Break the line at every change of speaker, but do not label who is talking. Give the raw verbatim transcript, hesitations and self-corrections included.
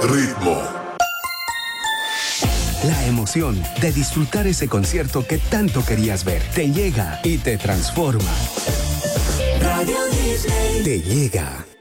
Ritmo.
La emoción de disfrutar ese concierto que tanto querías ver te llega y te transforma.
Radio Disney.
Te llega.